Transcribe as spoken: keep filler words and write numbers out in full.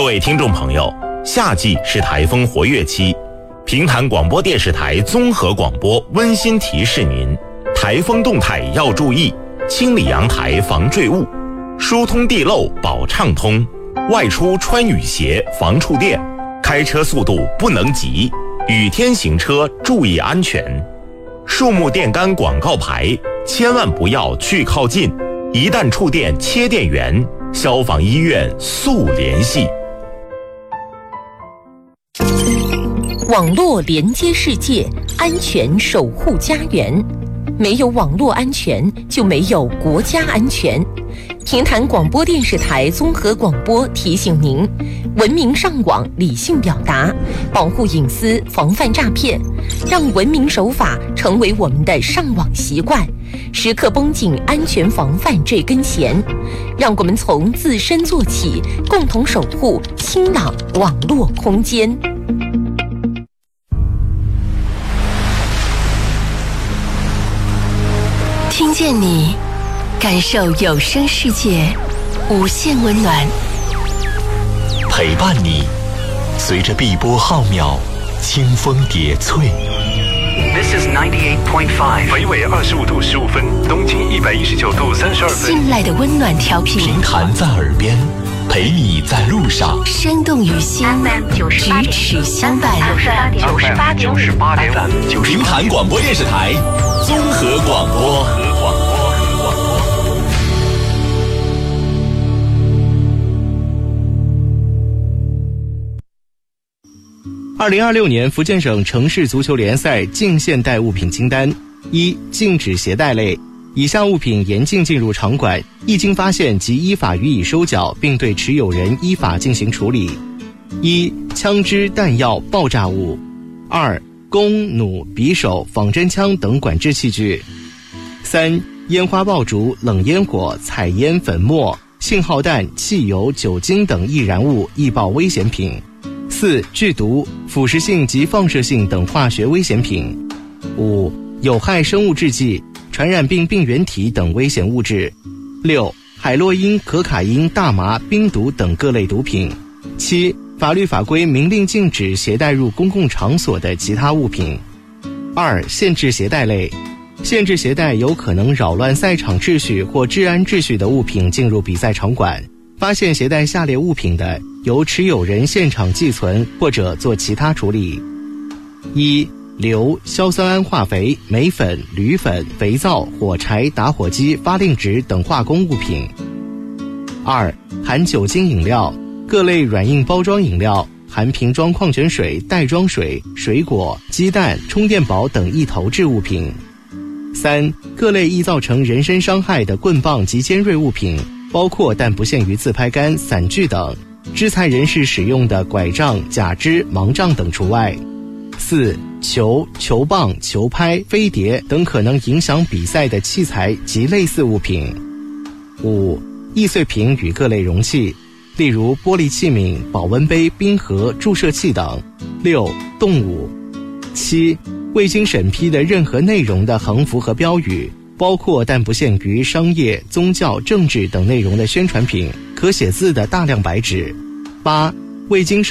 各位听众朋友，夏季是台风活跃期，平潭广播电视台综合广播温馨提示您：台风动态要注意，清理阳台防坠物，疏通地漏保畅通，外出穿雨鞋防触电，开车速度不能急，雨天行车注意安全。树木电杆广告牌千万不要去靠近，一旦触电切电源，消防医院速联系。 网络连接世界，安全守护家园。没有网络安全，就没有国家安全。平潭广播电视台综合广播提醒您：文明上网，理性表达，保护隐私，防范诈骗，让文明守法成为我们的上网习惯，时刻绷紧安全防范这根弦。让我们从自身做起，共同守护清朗网络空间。听见你，感受有声世界无限温暖， 陪伴你，随着碧波浩渺，清风叠翠。 This is ninety-eight point five， 北纬二十五度十五分，东经一百一十九度三十二分。 信赖的温暖调频， 平潭在耳边，陪你在路上， 生动于心，咫尺相伴。 九十八九十八点五， 平潭广播电视台综合广播。 二零二六年福建省城市足球联赛禁现代物品清单：一、禁止携带类，以下物品严禁进入场馆，一经发现即依法予以收缴，并对持有人依法进行处理。一、枪支、弹药、爆炸物；二、弓、弩、匕首、仿真枪等管制器具；三、烟花爆竹、冷烟火、彩烟、粉末、信号弹、汽油、酒精等易燃物、易爆危险品；四、剧毒、腐蚀性及放射性等化学危险品；五、有害生物制剂、传染病病原体等危险物质；六、海洛因、可卡因、大麻、冰毒等各类毒品；七、法律法规明令禁止携带入公共场所的其他物品。二、限制携带类，限制携带有可能扰乱赛场秩序或治安秩序的物品进入比赛场馆，发现携带下列物品的，由持有人现场寄存或者做其他处理：一、硫、硝酸铵化肥、镁粉、铝粉、肥皂、火柴、打火机、发令纸等化工物品；二、含酒精饮料，各类软硬包装饮料，含瓶装矿泉水、袋装水、水果、鸡蛋、充电宝等易投掷物品；三、各类易造成人身伤害的棍棒及尖锐物品，包括但不限于自拍杆、伞具等，肢残人士使用的拐杖、假肢、盲杖等除外；四、球、球棒、球拍、飞碟等可能影响比赛的器材及类似物品；五、易碎品与各类容器，例如玻璃器皿、保温杯、冰盒、注射器等；六、动物；七、未经审批的任何内容的横幅和标语，包括但不限于商业、宗教、政治等内容的宣传品，可写字的大量白纸；八、未经